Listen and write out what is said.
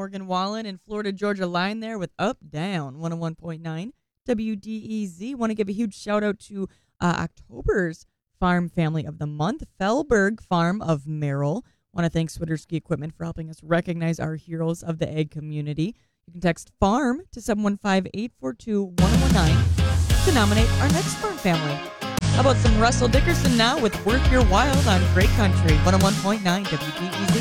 Morgan Wallen and Florida Georgia Line there with Up Down 101.9 WDEZ. Want to give a huge shout out to October's Farm Family of the Month, Fellberg Farm of Merrill. Want to thank Swidorski Equipment for helping us recognize our heroes of the ag community. You can text FARM to 715-842-1019 to nominate our next farm family. How about some Russell Dickerson now with Worth Your While on Great Country 101.9 WDEZ.